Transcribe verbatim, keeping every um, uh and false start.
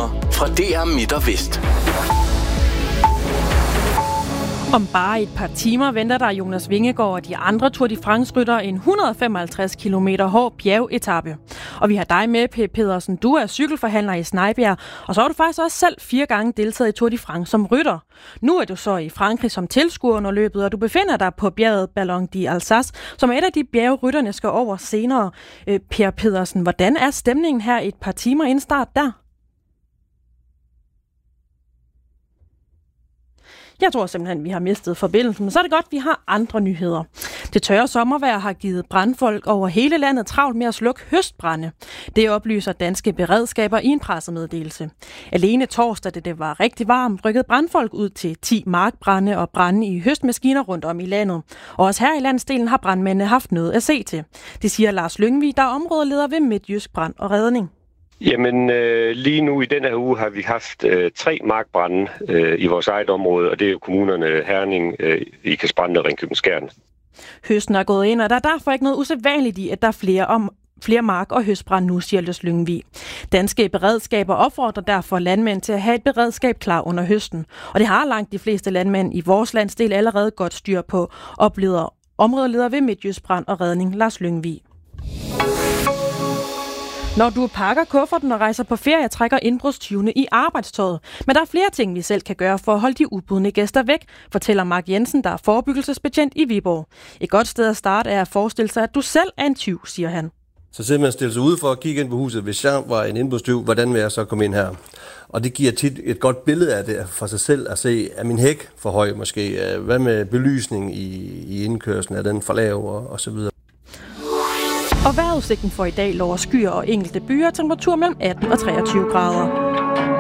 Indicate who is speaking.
Speaker 1: nyheder fra D R Midt og Vest.
Speaker 2: Om bare et par timer venter der Jonas Vingegaard og de andre Tour de France-ryttere en et hundrede og femoghalvtreds kilometer hård bjergetape. Og vi har dig med, P. Pedersen. Du er cykelforhandler i Snejbjerg, og så har du faktisk også selv fire gange deltaget i Tour de France som rytter. Nu er du så i Frankrig som tilskuer under løbet, og du befinder dig på bjerget Ballon d'Alsace, som er et af de bjerge, rytterne skal over senere. Per Pedersen, hvordan er stemningen her et par timer inden start der? Jeg tror simpelthen, at vi har mistet forbindelsen, men så er det godt, at vi har andre nyheder. Det tørre sommervejr har givet brandfolk over hele landet travlt med at slukke høstbrande. Det oplyser danske beredskaber i en pressemeddelelse. Alene torsdag, da det var rigtig varmt, rykkede brandfolk ud til ti markbrande og brande i høstmaskiner rundt om i landet. Og også her i landsdelen har brandmændene haft noget at se til. Det siger Lars Lyngvig, der er områdeleder ved Midtjysk Brand og Redning.
Speaker 3: Jamen, øh, lige nu i denne her uge har vi haft øh, tre markbrande øh, i vores eget område, og det er jo kommunerne Herning, øh, Ikast-Brande og Ringkøbing-Skjern.
Speaker 2: Høsten er gået ind, og der er derfor ikke noget usædvanligt i, at der er flere, om, flere mark- og høstbrand nu, siger Lars Lyngvig. Danske beredskaber opfordrer derfor landmænd til at have et beredskab klar under høsten. Og det har langt de fleste landmænd i vores landsdel allerede godt styr på, opleder områdeleder ved Midtjysk Brand og Redning, Lars Lyngvig. Når du pakker kufferten og rejser på ferie, trækker indbrudstyvene i arbejdstøjet. Men der er flere ting, vi selv kan gøre for at holde de ubudne gæster væk, fortæller Mark Jensen, der er forebyggelsesbetjent i Viborg. Et godt sted at starte er at forestille sig, at du selv er en tyv, siger han.
Speaker 4: Så simpelthen stille sig ud for at kigge ind på huset. Hvis jeg var en indbrudstyv, hvordan vil jeg så komme ind her? Og det giver tit et godt billede af det for sig selv at se, er min hæk for høj måske? Hvad med belysning i, i indkørslen? Er den for lav og, og så videre?
Speaker 2: Og vejrudsigten for i dag lover skyer og enkelte byer, temperatur mellem atten og treogtyve grader.